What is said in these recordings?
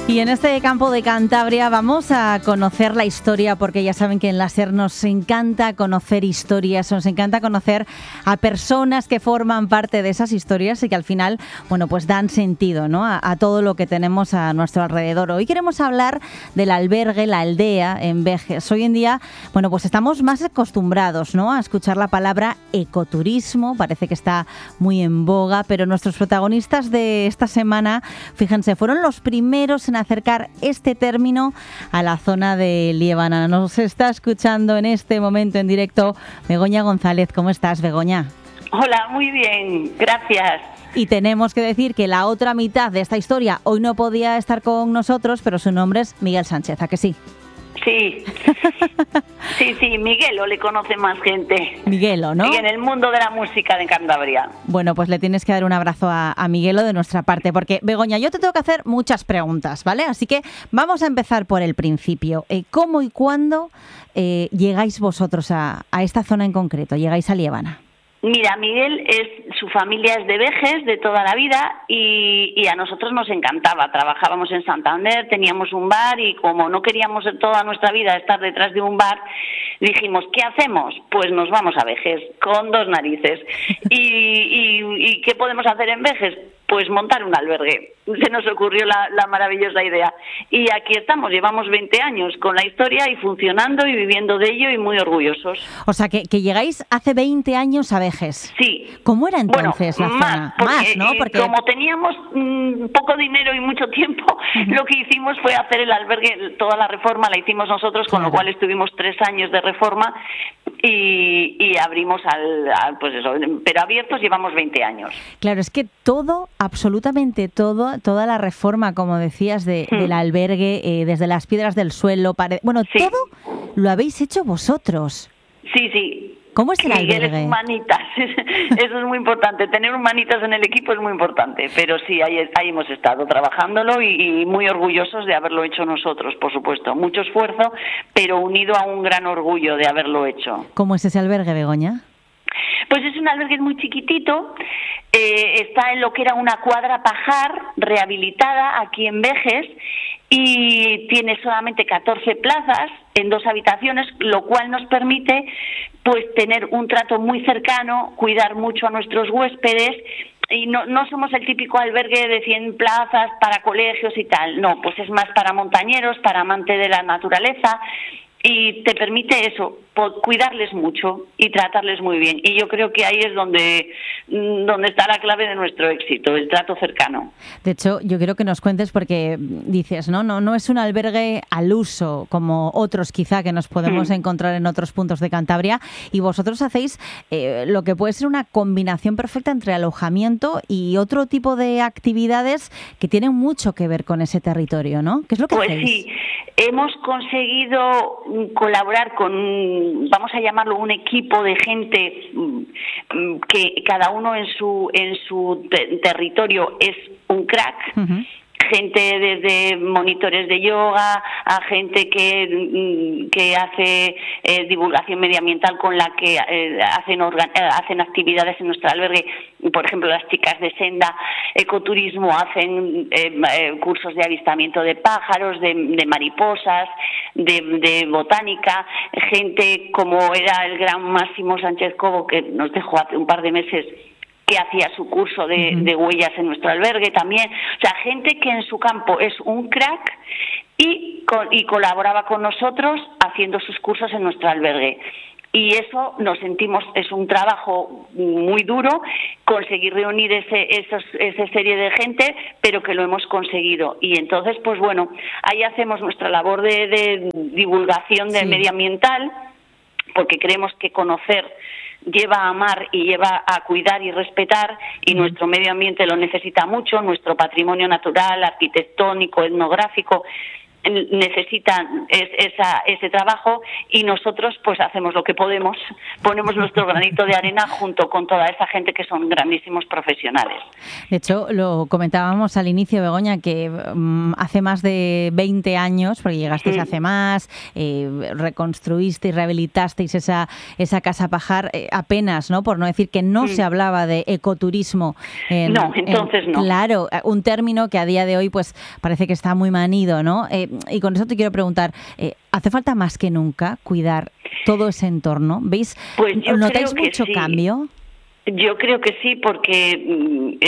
Y en este campo de Cantabria vamos a conocer la historia, porque ya saben que en la SER nos encanta conocer historias, nos encanta conocer a personas que forman parte de esas historias y que al final, bueno, pues dan sentido, ¿no?, a todo lo que tenemos a nuestro alrededor. Hoy queremos hablar del albergue, la aldea en Vejes. Hoy en día, bueno, pues estamos más acostumbrados, ¿no?, a escuchar la palabra ecoturismo, parece que está muy en boga, pero nuestros protagonistas de esta semana, fíjense, fueron los primeros en acercar este término a la zona de Liébana. Nos está escuchando en este momento en directo Begoña González. ¿Cómo estás, Begoña? Hola, muy bien, gracias. Y tenemos que decir que la otra mitad de esta historia hoy no podía estar con nosotros, pero su nombre es Miguel Sánchez, ¿a que sí? Sí, sí, Miguelo le conoce más gente. Miguelo, ¿no? Y en el mundo de la música de Cantabria. Bueno, pues le tienes que dar un abrazo a Miguelo de nuestra parte, porque, Begoña, yo te tengo que hacer muchas preguntas, ¿vale? Así que vamos a empezar por el principio. ¿Cómo y cuándo llegáis vosotros a esta zona en concreto? ¿Llegáis a Liébana? Mira, Miguel, su familia es de Vejes de toda la vida y a nosotros nos encantaba. Trabajábamos en Santander, teníamos un bar y como no queríamos toda nuestra vida estar detrás de un bar, dijimos, ¿qué hacemos? Pues nos vamos a Vejes, con dos narices. ¿Y qué podemos hacer en Vejes? Pues montar un albergue. Se nos ocurrió la maravillosa idea. Y aquí estamos, llevamos 20 años con la historia y funcionando y viviendo de ello y muy orgullosos. O sea, que llegáis hace 20 años a Vejes. Sí. ¿Cómo era entonces la zona? Más, ¿no? Porque como teníamos poco dinero y mucho tiempo, lo que hicimos fue hacer el albergue, toda la reforma la hicimos nosotros, con lo cual estuvimos 3 años de reforma y abrimos pues eso, pero abiertos llevamos 20 años. Claro, es que todo, absolutamente todo, toda la reforma, como decías, del albergue, desde las piedras del suelo, sí, todo lo habéis hecho vosotros. Sí. ¿Cómo es el Miguel albergue? Es humanitas, eso es muy importante, tener humanitas en el equipo es muy importante, pero sí, ahí hemos estado trabajándolo y muy orgullosos de haberlo hecho nosotros, por supuesto, mucho esfuerzo, pero unido a un gran orgullo de haberlo hecho. ¿Cómo es ese albergue, Begoña? Pues es un albergue muy chiquitito, está en lo que era una cuadra pajar rehabilitada aquí en Vejes y tiene solamente 14 plazas en 2 habitaciones, lo cual nos permite pues tener un trato muy cercano, cuidar mucho a nuestros huéspedes. Y no somos el típico albergue de 100 plazas para colegios y tal, no, pues es más para montañeros, para amantes de la naturaleza y te permite eso, cuidarles mucho y tratarles muy bien. Y yo creo que ahí es donde está la clave de nuestro éxito, el trato cercano. De hecho, yo quiero que nos cuentes porque dices, no es un albergue al uso como otros quizá que nos podemos encontrar en otros puntos de Cantabria, y vosotros hacéis lo que puede ser una combinación perfecta entre alojamiento y otro tipo de actividades que tienen mucho que ver con ese territorio, ¿no? ¿Qué es lo que hacéis? Pues sí, hemos conseguido colaborar con, vamos a llamarlo, un equipo de gente que cada uno en su territorio es un crack. Gente desde monitores de yoga a gente que hace divulgación medioambiental, con la que hacen actividades en nuestro albergue. Por ejemplo, las chicas de Senda Ecoturismo hacen cursos de avistamiento de pájaros, de mariposas, de botánica. Gente como era el gran Máximo Sánchez Cobo, que nos dejó hace un par de meses, que hacía su curso de huellas en nuestro albergue también. O sea, gente que en su campo es un crack y colaboraba con nosotros haciendo sus cursos en nuestro albergue. Y eso nos sentimos, es un trabajo muy duro conseguir reunir esa serie de gente, pero que lo hemos conseguido. Y entonces, pues bueno, ahí hacemos nuestra labor de divulgación medioambiental, porque creemos que conocer lleva a amar y lleva a cuidar y respetar, y nuestro medio ambiente lo necesita mucho, nuestro patrimonio natural, arquitectónico, etnográfico. necesitan ese trabajo, y nosotros pues hacemos lo que podemos, ponemos nuestro granito de arena junto con toda esa gente que son grandísimos profesionales. De hecho, lo comentábamos al inicio, Begoña, que hace más de 20 años, porque llegasteis hace más, reconstruisteis, rehabilitasteis esa Casa Pajar, apenas, ¿no? Por no decir que no se hablaba de ecoturismo. No. Claro, un término que a día de hoy pues parece que está muy manido, ¿no? Y con eso te quiero preguntar, ¿hace falta más que nunca cuidar todo ese entorno? ¿Veis? Pues ¿notáis mucho cambio? Yo creo que sí, porque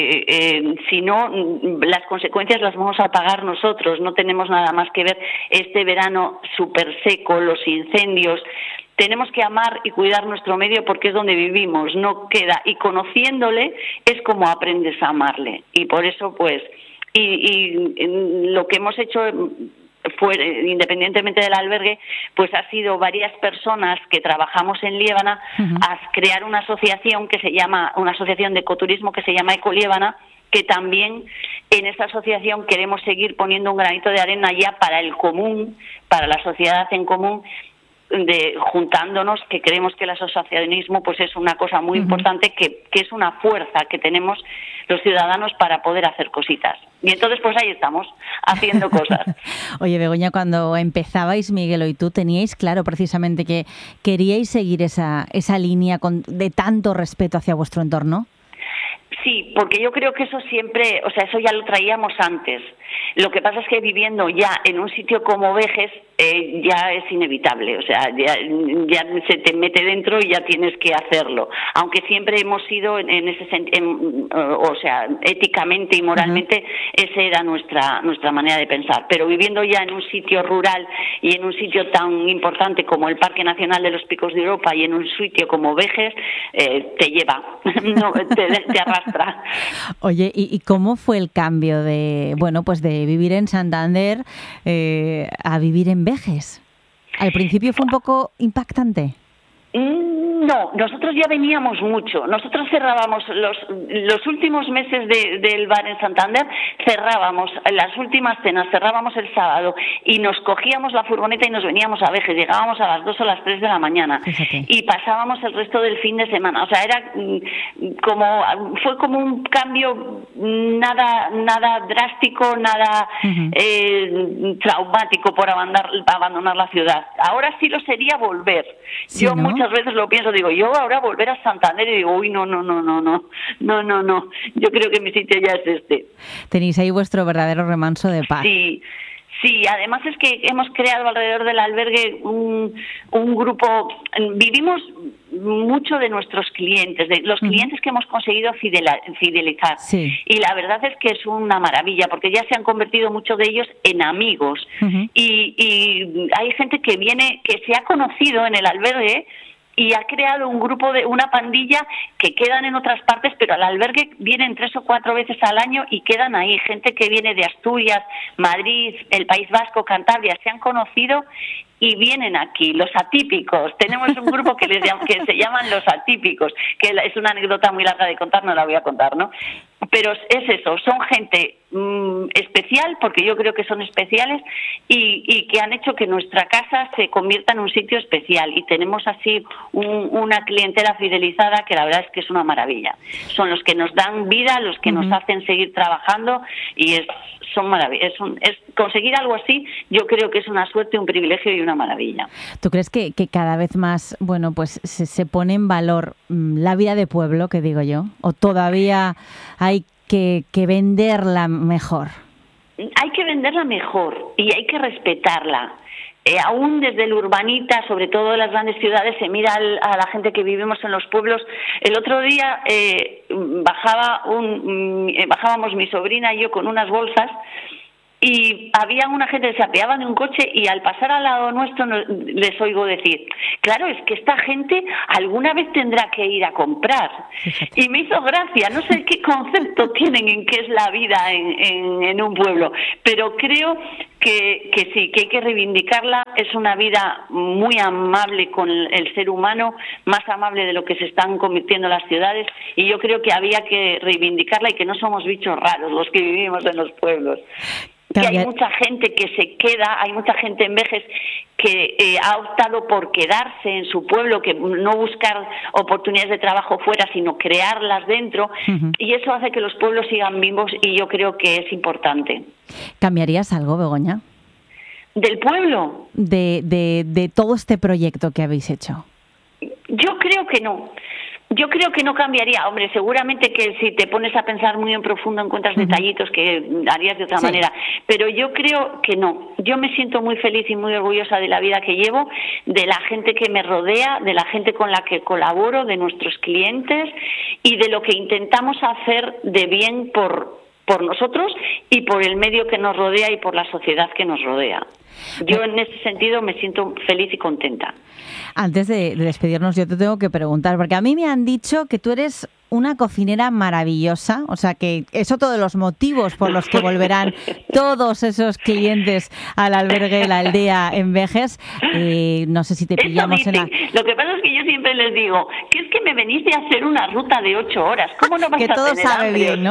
si no, las consecuencias las vamos a pagar nosotros. No tenemos nada más que ver este verano súper seco, los incendios. Tenemos que amar y cuidar nuestro medio porque es donde vivimos, no queda. Y conociéndole es como aprendes a amarle. Y por eso, pues, y lo que hemos hecho independientemente del albergue, pues ha sido varias personas que trabajamos en Liébana a crear una asociación una asociación de ecoturismo que se llama Ecoliébana, que también en esta asociación queremos seguir poniendo un granito de arena ya para el común, para la sociedad en común, juntándonos, que creemos que el asociacionismo pues es una cosa muy importante, que es una fuerza que tenemos los ciudadanos para poder hacer cositas. Y entonces pues ahí estamos, haciendo cosas. Oye, Begoña, cuando empezabais, Miguelo y tú, ¿teníais claro precisamente que queríais seguir esa línea de tanto respeto hacia vuestro entorno? Sí, porque yo creo que eso siempre, o sea, eso ya lo traíamos antes. Lo que pasa es que viviendo ya en un sitio como Vejes ya es inevitable, o sea, ya se te mete dentro y ya tienes que hacerlo. Aunque siempre hemos sido en ese o sea, éticamente y moralmente esa era nuestra manera de pensar. Pero viviendo ya en un sitio rural y en un sitio tan importante como el Parque Nacional de los Picos de Europa y en un sitio como Vejes, te lleva, no, te arrastra. Oye, ¿y cómo fue el cambio de vivir en Santander a vivir en Vejes? ¿Al principio fue un poco impactante? No, nosotros ya veníamos mucho. Nosotros cerrábamos los últimos meses del bar en Santander, cerrábamos las últimas cenas, cerrábamos el sábado y nos cogíamos la furgoneta y nos veníamos a Vejes. Llegábamos a las 2 o las 3 de la mañana. Fíjate. Y pasábamos el resto del fin de semana. O sea, fue como un cambio nada drástico, nada traumático por abandonar la ciudad. Ahora sí lo sería volver. Sí, yo muchas veces lo pienso, digo, yo ahora volver a Santander y digo, uy, no. Yo creo que mi sitio ya es este. Tenéis ahí vuestro verdadero remanso de paz. Sí, además es que hemos creado alrededor del albergue un grupo. Vivimos mucho de nuestros clientes, de los clientes que hemos conseguido fidelizar. Sí. Y la verdad es que es una maravilla, porque ya se han convertido muchos de ellos en amigos. Y hay gente que viene, que se ha conocido en el albergue y ha creado un grupo una pandilla que quedan en otras partes, pero al albergue vienen 3 o 4 veces al año y quedan ahí. Gente que viene de Asturias, Madrid, el País Vasco, Cantabria, se han conocido y vienen aquí, los atípicos. Tenemos un grupo que se llaman los atípicos, que es una anécdota muy larga de contar, no la voy a contar, ¿no? Pero es eso, son gente especial, porque yo creo que son especiales, y que han hecho que nuestra casa se convierta en un sitio especial, y tenemos así una clientela fidelizada que la verdad es que es una maravilla. Son los que nos dan vida, los que nos hacen seguir trabajando, y son maravillas. Conseguir algo así, yo creo que es una suerte, un privilegio y una maravilla. ¿Tú crees que cada vez más, pues se pone en valor la vida de pueblo, que digo yo, o todavía hay que venderla mejor? Hay que venderla mejor y hay que respetarla. Aún desde el urbanita, sobre todo en las grandes ciudades, se mira a la gente que vivimos en los pueblos. El otro día bajábamos mi sobrina y yo con unas bolsas, y había una gente que se apeaba de un coche, y al pasar al lado nuestro les oigo decir, claro, es que esta gente alguna vez tendrá que ir a comprar. Fíjate. Y me hizo gracia, no sé qué concepto tienen en qué es la vida en un pueblo, pero creo que sí, que hay que reivindicarla. Es una vida muy amable con el ser humano, más amable de lo que se están convirtiendo las ciudades, y yo creo que había que reivindicarla y que no somos bichos raros los que vivimos en los pueblos. que hay mucha gente que se queda, hay mucha gente en Vejes que ha optado por quedarse en su pueblo, que no buscar oportunidades de trabajo fuera, sino crearlas dentro, y eso hace que los pueblos sigan vivos, y yo creo que es importante. ¿Cambiarías algo, Begoña? ¿Del pueblo? De todo este proyecto que habéis hecho. Yo creo que no. Yo creo que no cambiaría. Hombre, seguramente que si te pones a pensar muy en profundo encuentras detallitos que harías de otra manera. Pero yo creo que no. Yo me siento muy feliz y muy orgullosa de la vida que llevo, de la gente que me rodea, de la gente con la que colaboro, de nuestros clientes y de lo que intentamos hacer de bien por nosotros y por el medio que nos rodea y por la sociedad que nos rodea. Yo en ese sentido me siento feliz y contenta. Antes de despedirnos, yo te tengo que preguntar, porque a mí me han dicho que tú eres una cocinera maravillosa, o sea que es otro de los motivos por los que volverán todos esos clientes al albergue La Aldea en Vejes. No sé si te pillamos en la... Lo que pasa es que yo siempre les digo que es que me veniste a hacer una ruta de 8 horas. ¿Cómo no vais que a todo tener sabe hambre? bien, ¿no?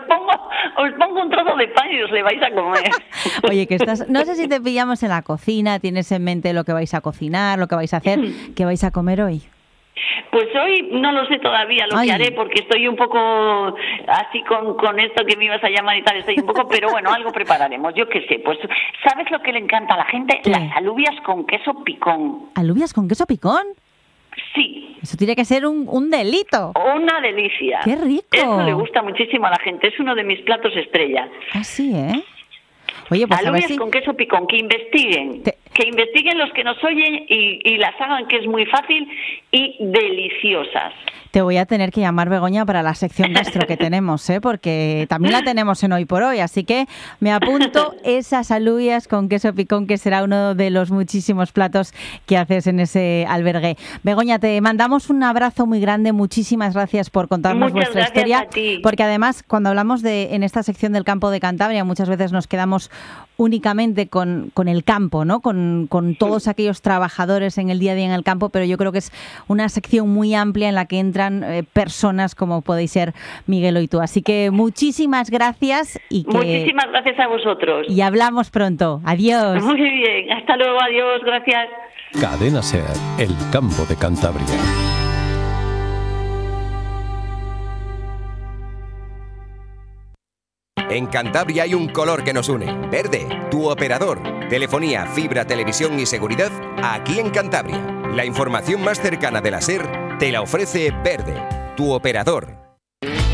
Os pongo un trozo de pan y os le vais a comer. Oye, que estás... No sé si te pillamos en la cocina, tienes en mente lo que vais a cocinar, lo que vais a hacer, ¿qué vais a comer hoy? Pues hoy no lo sé todavía lo que haré, porque estoy un poco así con esto que me ibas a llamar y tal, estoy un poco, pero bueno, algo prepararemos, yo qué sé. Pues, ¿sabes lo que le encanta a la gente? ¿Qué? Las alubias con queso picón. ¿Alubias con queso picón? Sí. Eso tiene que ser un delito. Una delicia. ¡Qué rico! Eso le gusta muchísimo a la gente, es uno de mis platos estrella. Ah, sí, ¿eh? Oye, pues alubias a ver si... con queso picón, que investiguen. Que investiguen los que nos oyen y las hagan, que es muy fácil y deliciosas. Te voy a tener que llamar, Begoña, para la sección gastro que tenemos, porque también la tenemos en Hoy por Hoy, así que me apunto esas alubias con queso picón, que será uno de los muchísimos platos que haces en ese albergue. Begoña, te mandamos un abrazo muy grande, muchísimas gracias por contarnos vuestra historia, a ti. Porque además, cuando hablamos en esta sección del campo de Cantabria, muchas veces nos quedamos únicamente con el campo, ¿no? Con todos aquellos trabajadores en el día a día en el campo, pero yo creo que es una sección muy amplia en la que entran personas como podéis ser Miguelo y tú. Así que muchísimas gracias muchísimas gracias a vosotros. Y hablamos pronto. Adiós. Muy bien, hasta luego, adiós, gracias. Cadena SER, el campo de Cantabria. En Cantabria hay un color que nos une, verde, tu operador. Telefonía, fibra, televisión y seguridad aquí en Cantabria. La información más cercana de la SER te la ofrece Verde, tu operador.